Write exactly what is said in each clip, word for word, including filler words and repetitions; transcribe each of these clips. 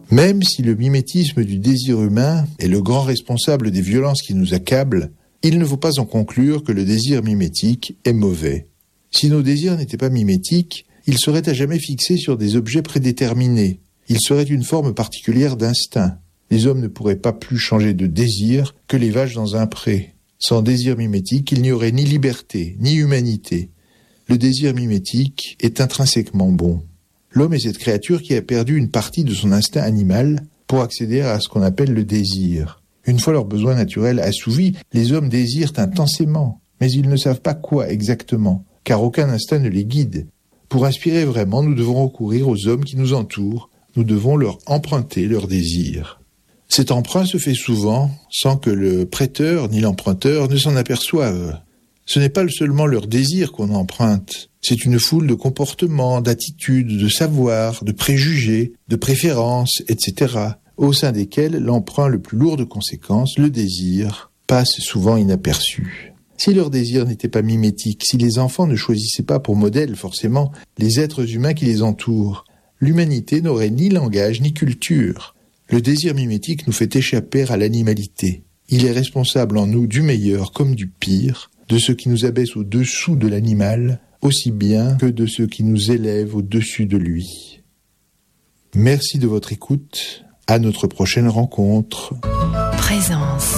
Même si le mimétisme du désir humain est le grand responsable des violences qui nous accablent, il ne faut pas en conclure que le désir mimétique est mauvais. Si nos désirs n'étaient pas mimétiques, ils seraient à jamais fixés sur des objets prédéterminés. Ils seraient une forme particulière d'instinct. Les hommes ne pourraient pas plus changer de désir que les vaches dans un pré. Sans désir mimétique, il n'y aurait ni liberté, ni humanité. Le désir mimétique est intrinsèquement bon. L'homme est cette créature qui a perdu une partie de son instinct animal pour accéder à ce qu'on appelle le désir. Une fois leurs besoins naturels assouvis, les hommes désirent intensément, mais ils ne savent pas quoi exactement, car aucun instinct ne les guide. Pour inspirer vraiment, nous devons recourir aux hommes qui nous entourent, nous devons leur emprunter leurs désirs. Cet emprunt se fait souvent sans que le prêteur ni l'emprunteur ne s'en aperçoivent. Ce n'est pas seulement leur désir qu'on emprunte, c'est une foule de comportements, d'attitudes, de savoirs, de préjugés, de préférences, et cetera, au sein desquels l'emprunt le plus lourd de conséquences, le désir, passe souvent inaperçu. Si leur désir n'était pas mimétique, si les enfants ne choisissaient pas pour modèle forcément les êtres humains qui les entourent, l'humanité n'aurait ni langage ni culture. Le désir mimétique nous fait échapper à l'animalité. Il est responsable en nous du meilleur comme du pire, de ce qui nous abaisse au-dessous de l'animal, aussi bien que de ce qui nous élève au-dessus de lui. Merci de votre écoute. À notre prochaine rencontre. Présence.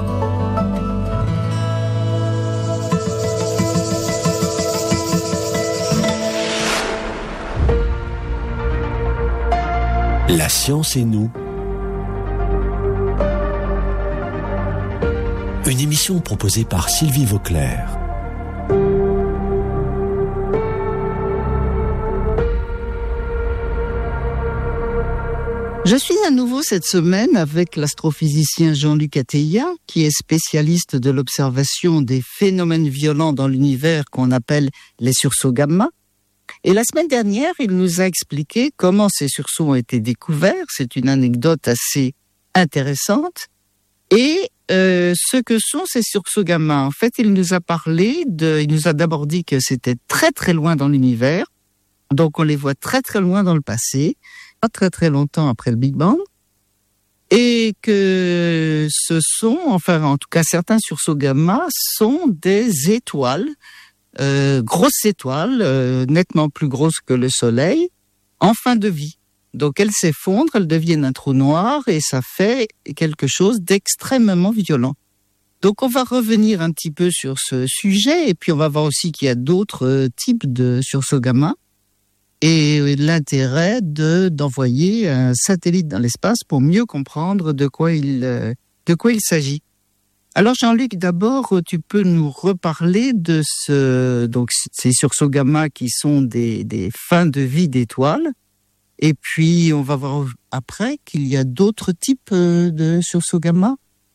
La science et nous. Une émission proposée par Sylvie Vauclair. Je suis à nouveau cette semaine avec l'astrophysicien Jean-Luc Atteillat, qui est spécialiste de l'observation des phénomènes violents dans l'univers qu'on appelle les sursauts gamma. Et la semaine dernière, il nous a expliqué comment ces sursauts ont été découverts. C'est une anecdote assez intéressante. Et euh, ce que sont ces sursauts gamma, en fait, il nous a parlé de, il nous a d'abord dit que c'était très très loin dans l'univers. Donc on les voit très très loin dans le passé, pas très très longtemps après le Big Bang, et que ce sont, enfin en tout cas certains sursauts gamma sont des étoiles, euh, grosses étoiles, euh, nettement plus grosses que le Soleil, en fin de vie. Donc elles s'effondrent, elles deviennent un trou noir et ça fait quelque chose d'extrêmement violent. Donc on va revenir un petit peu sur ce sujet et puis on va voir aussi qu'il y a d'autres types de sursauts gamma. Et l'intérêt de, d'envoyer un satellite dans l'espace pour mieux comprendre de quoi il, de quoi il s'agit. Alors Jean-Luc, d'abord, tu peux nous reparler de ce, donc ces sursauts gamma qui sont des, des fins de vie d'étoiles. Et puis, on va voir après qu'il y a d'autres types de sursauts gamma.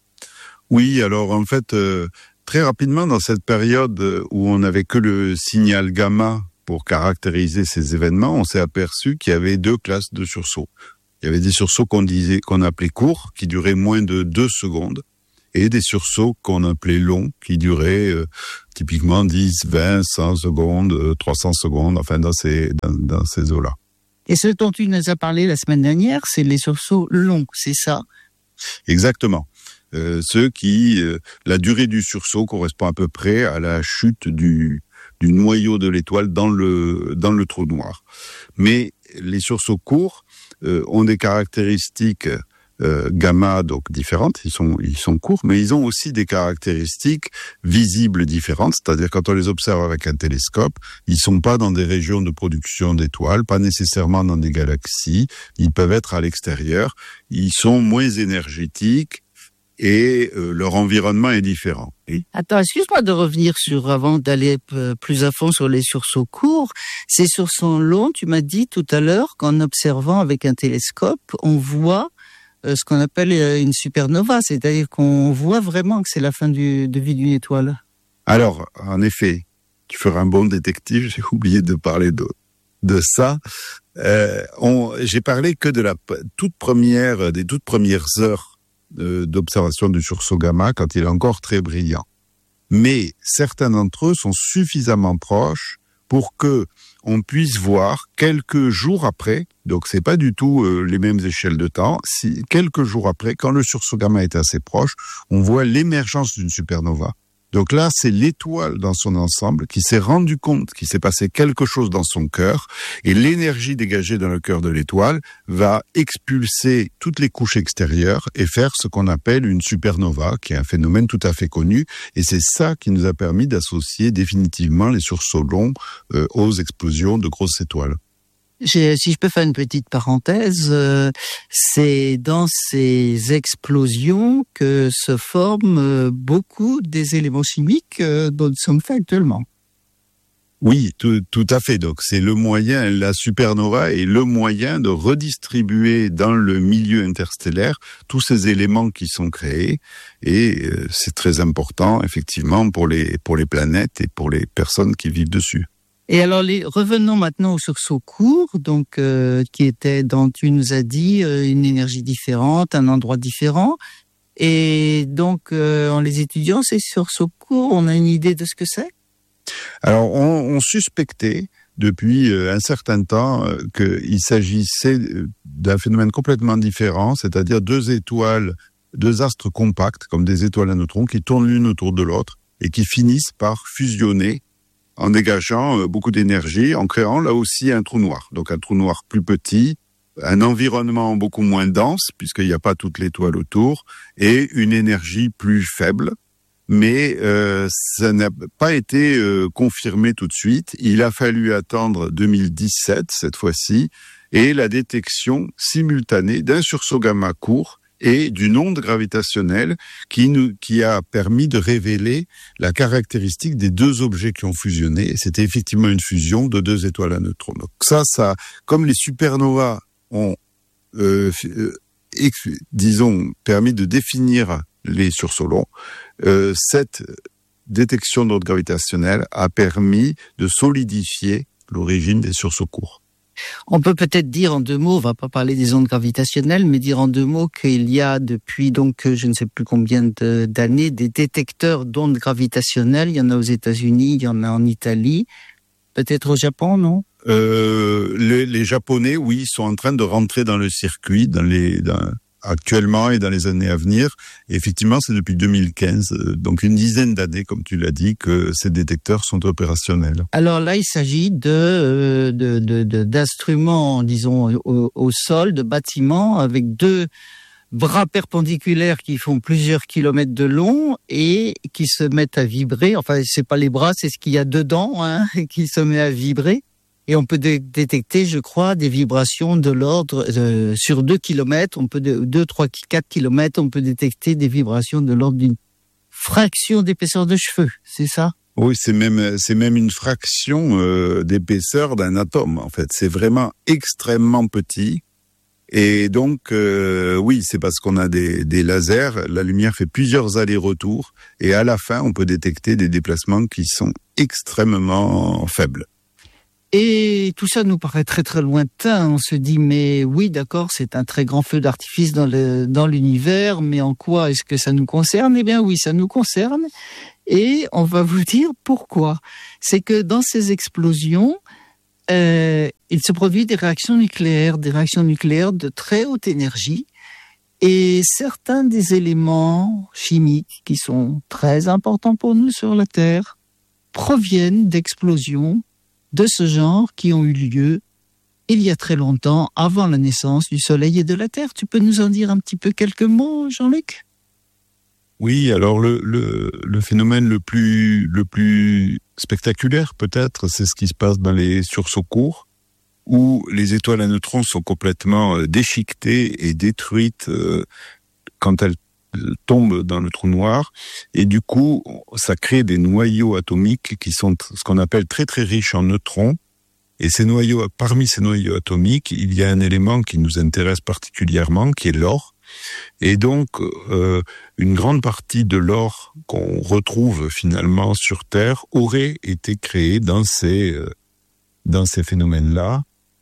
Oui, alors en fait, euh, très rapidement, dans cette période où on n'avait que le signal gamma pour caractériser ces événements, on s'est aperçu qu'il y avait deux classes de sursauts. Il y avait des sursauts qu'on disait, qu'on appelait courts, qui duraient moins de deux secondes, et des sursauts qu'on appelait longs, qui duraient euh, typiquement dix, vingt, cent secondes, euh, trois cents secondes, enfin dans ces, dans, dans ces eaux-là. Et ce dont tu nous as parlé la semaine dernière, c'est les sursauts longs, c'est ça? Exactement. Euh, ceux qui, euh, la durée du sursaut correspond à peu près à la chute du du noyau de l'étoile dans le dans le trou noir. Mais les sursauts courts euh, ont des caractéristiques euh, gamma donc différentes. Ils sont ils sont courts, mais ils ont aussi des caractéristiques visibles différentes. C'est-à-dire quand on les observe avec un télescope, ils sont pas dans des régions de production d'étoiles, pas nécessairement dans des galaxies. Ils peuvent être à l'extérieur. Ils sont moins énergétiques. Et euh, leur environnement est différent. Oui. Attends, excuse-moi de revenir sur, avant d'aller p- plus à fond sur les sursauts courts. Ces sursauts longs, tu m'as dit tout à l'heure qu'en observant avec un télescope, on voit euh, ce qu'on appelle une supernova, c'est-à-dire qu'on voit vraiment que c'est la fin du, de vie d'une étoile. Alors, en effet, tu feras un bon détective, j'ai oublié de parler de, de ça. Euh, on, j'ai parlé que de la toute première, des toutes premières heures d'observation du sursaut gamma quand il est encore très brillant. Mais certains d'entre eux sont suffisamment proches pour que on puisse voir quelques jours après, donc c'est pas du tout euh, les mêmes échelles de temps, si quelques jours après, quand le sursaut gamma est assez proche, on voit l'émergence d'une supernova. Donc là, c'est l'étoile dans son ensemble qui s'est rendu compte qu'il s'est passé quelque chose dans son cœur, et l'énergie dégagée dans le cœur de l'étoile va expulser toutes les couches extérieures et faire ce qu'on appelle une supernova, qui est un phénomène tout à fait connu, et c'est ça qui nous a permis d'associer définitivement les sursauts longs euh, aux explosions de grosses étoiles. J'ai, si je peux faire une petite parenthèse, euh, c'est dans ces explosions que se forment euh, beaucoup des éléments chimiques euh, dont nous sommes faits actuellement. Oui, tout, tout à fait. Donc c'est le moyen, la supernova est le moyen de redistribuer dans le milieu interstellaire tous ces éléments qui sont créés, et euh, c'est très important effectivement pour les pour les planètes et pour les personnes qui vivent dessus. Et alors, les, revenons maintenant au sursaut court, donc euh, qui était, dont tu nous as dit, euh, une énergie différente, un endroit différent. Et donc, euh, en les étudiant, ces sursauts courts, on a une idée de ce que c'est ? Alors, on, on suspectait depuis euh, un certain temps euh, qu'il s'agissait d'un phénomène complètement différent, c'est-à-dire deux étoiles, deux astres compacts, comme des étoiles à neutrons, qui tournent l'une autour de l'autre et qui finissent par fusionner en dégageant beaucoup d'énergie, en créant là aussi un trou noir. Donc un trou noir plus petit, un environnement beaucoup moins dense, puisqu'il n'y a pas toute l'étoile autour, et une énergie plus faible. Mais euh, ça n'a pas été euh, confirmé tout de suite. Il a fallu attendre deux mille dix-sept, cette fois-ci, et la détection simultanée d'un sursaut gamma court et d'une onde gravitationnelle qui nous, qui a permis de révéler la caractéristique des deux objets qui ont fusionné. C'était effectivement une fusion de deux étoiles à neutrons. Donc ça, ça, comme les supernovas ont, euh, euh, ex, disons, permis de définir les sursauts longs, euh, cette détection d'onde gravitationnelle a permis de solidifier l'origine des sursauts courts. On peut peut-être dire en deux mots, on va pas parler des ondes gravitationnelles, mais dire en deux mots qu'il y a depuis donc je ne sais plus combien de, d'années des détecteurs d'ondes gravitationnelles. Il y en a aux États-Unis, il y en a en Italie, peut-être au Japon, non ? euh, les, les Japonais, oui, sont en train de rentrer dans le circuit, dans les dans, actuellement et dans les années à venir. Et effectivement, c'est depuis deux mille quinze, donc une dizaine d'années, comme tu l'as dit, que ces détecteurs sont opérationnels. Alors là, il s'agit de, de, de, de d'instruments, disons, au, au sol, de bâtiments avec deux bras perpendiculaires qui font plusieurs kilomètres de long et qui se mettent à vibrer. Enfin, c'est pas les bras, c'est ce qu'il y a dedans, hein, qui se met à vibrer. Et on peut dé- détecter, je crois, des vibrations de l'ordre, euh, sur deux kilomètres, on peut, de, deux, trois, quatre kilomètres, on peut détecter des vibrations de l'ordre d'une fraction d'épaisseur de cheveux, c'est ça ? Oui, c'est même, c'est même une fraction euh, d'épaisseur d'un atome, en fait. C'est vraiment extrêmement petit. Et donc, euh, oui, c'est parce qu'on a des, des lasers, la lumière fait plusieurs allers-retours, et à la fin, on peut détecter des déplacements qui sont extrêmement faibles. Et tout ça nous paraît très très lointain. On se dit, mais oui, d'accord, c'est un très grand feu d'artifice dans le dans l'univers, mais en quoi est-ce que ça nous concerne ? Eh bien oui, ça nous concerne. Et on va vous dire pourquoi. C'est que dans ces explosions, euh, il se produit des réactions nucléaires, des réactions nucléaires de très haute énergie. Et certains des éléments chimiques qui sont très importants pour nous sur la Terre proviennent d'explosions de ce genre qui ont eu lieu il y a très longtemps, avant la naissance du Soleil et de la Terre. Tu peux nous en dire un petit peu quelques mots, Jean-Luc ? Oui, alors le, le, le phénomène le plus, le plus spectaculaire peut-être, c'est ce qui se passe dans les sursauts courts, où les étoiles à neutrons sont complètement déchiquetées et détruites euh, quand elles tombent dans le trou noir, et du coup, ça crée des noyaux atomiques qui sont ce qu'on appelle très très riches en neutrons. Et ces noyaux, parmi ces noyaux atomiques, il y a un élément qui nous intéresse particulièrement, qui est l'or. Et donc, euh, une grande partie de l'or qu'on retrouve finalement sur Terre aurait été créée dans ces euh, dans ces phénomènes-là.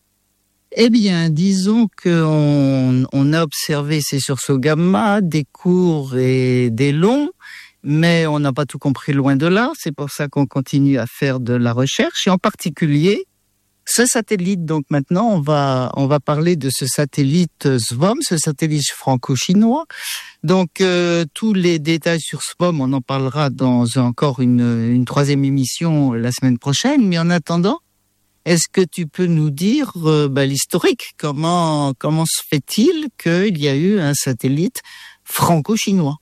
Eh bien, disons qu'on on a observé ces sursauts gamma, des courts et des longs, mais on n'a pas tout compris loin de là. C'est pour ça qu'on continue à faire de la recherche. Et en particulier, Ce satellite, donc maintenant, on va on va parler de ce satellite S V O M, ce satellite franco-chinois. Donc euh, tous les détails sur S V O M, on en parlera dans encore une, une troisième émission la semaine prochaine. Mais en attendant, est-ce que tu peux nous dire euh, bah, l'historique? Comment comment se fait-il qu'il y a eu un satellite franco-chinois?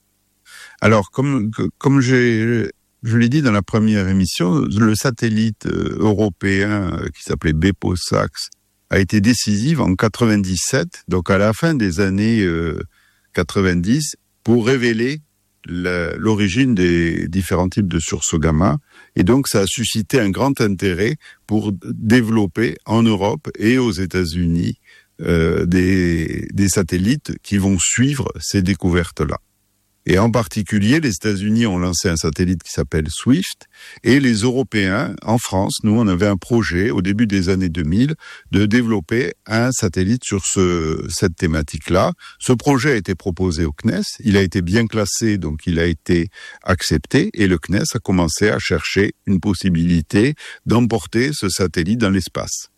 Alors, comme comme j'ai je l'ai dit dans la première émission, le satellite européen qui s'appelait Bepo-Sax a été décisif en quatre-vingt-dix-sept, donc à la fin des années quatre-vingt-dix, pour révéler la, l'origine des différents types de sursauts gamma. Et donc, ça a suscité un grand intérêt pour développer en Europe et aux États-Unis euh, des, des satellites qui vont suivre ces découvertes-là. Et en particulier, les États-Unis ont lancé un satellite qui s'appelle Swift, et les Européens, en France, nous, on avait un projet au début des années deux mille de développer un satellite sur ce, cette thématique-là. Ce projet a été proposé au C N E S, il a été bien classé, donc il a été accepté, et le C N E S a commencé à chercher une possibilité d'emporter ce satellite dans l'espace.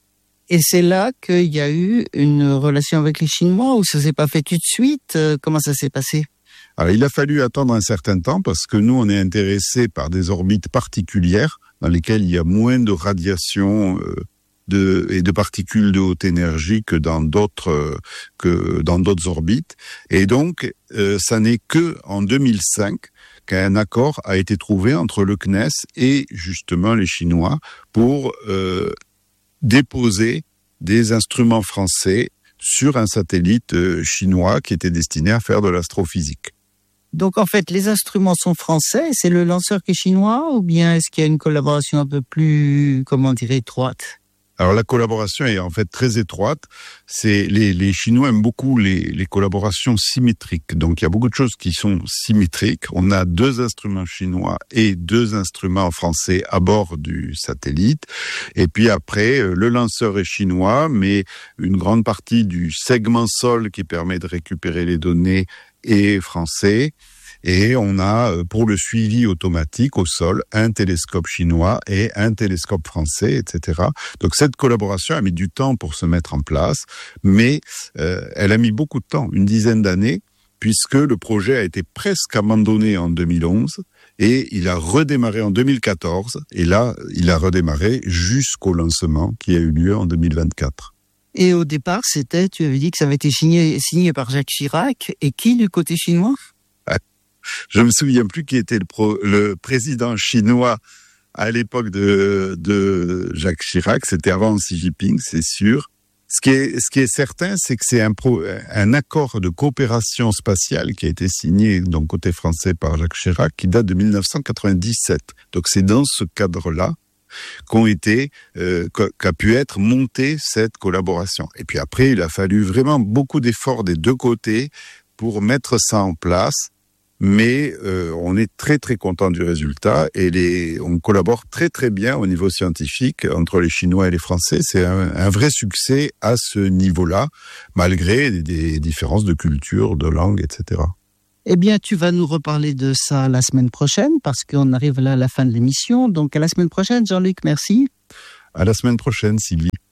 Et c'est là qu'il y a eu une relation avec les Chinois, ou ça s'est pas fait tout de suite? Comment ça s'est passé? Alors, il a fallu attendre un certain temps parce que nous, on est intéressés par des orbites particulières dans lesquelles il y a moins de radiation euh, de, et de particules de haute énergie que dans d'autres euh, que dans d'autres orbites. Et donc, euh, ça n'est que en deux mille cinq qu'un accord a été trouvé entre le C N E S et justement les Chinois pour euh, déposer des instruments français sur un satellite euh, chinois qui était destiné à faire de l'astrophysique. Donc en fait, les instruments sont français, c'est le lanceur qui est chinois, ou bien est-ce qu'il y a une collaboration un peu plus, comment dire, étroite? Alors la collaboration est en fait très étroite. C'est les, les Chinois aiment beaucoup les, les collaborations symétriques. Donc il y a beaucoup de choses qui sont symétriques. On a deux instruments chinois et deux instruments français à bord du satellite. Et puis après, le lanceur est chinois, mais une grande partie du segment sol qui permet de récupérer les données est français. Et on a, pour le suivi automatique au sol, un télescope chinois et un télescope français, et cetera. Donc cette collaboration a mis du temps pour se mettre en place, mais euh, elle a mis beaucoup de temps, une dizaine d'années, puisque le projet a été presque abandonné en deux mille onze et il a redémarré en deux mille quatorze. Et là, il a redémarré jusqu'au lancement qui a eu lieu en deux mille vingt-quatre. Et au départ, c'était, tu avais dit que ça avait été signé, signé par Jacques Chirac. Et qui du côté chinois? Je me souviens plus qui était le, pro, le président chinois à l'époque de, de Jacques Chirac. C'était avant Xi Jinping, c'est sûr. Ce qui est, ce qui est certain, c'est que c'est un, pro, un accord de coopération spatiale qui a été signé, donc côté français, par Jacques Chirac, qui date de dix-neuf cent quatre-vingt-dix-sept. Donc c'est dans ce cadre-là qu'ont été, euh, qu'a pu être montée cette collaboration. Et puis après, il a fallu vraiment beaucoup d'efforts des deux côtés pour mettre ça en place. Mais euh, on est très très content du résultat et les, on collabore très très bien au niveau scientifique entre les Chinois et les Français. C'est un, un vrai succès à ce niveau-là, malgré des, des différences de culture, de langue, et cetera. Eh bien, tu vas nous reparler de ça la semaine prochaine, parce qu'on arrive là à la fin de l'émission. Donc à la semaine prochaine, Jean-Luc, merci. À la semaine prochaine, Sylvie.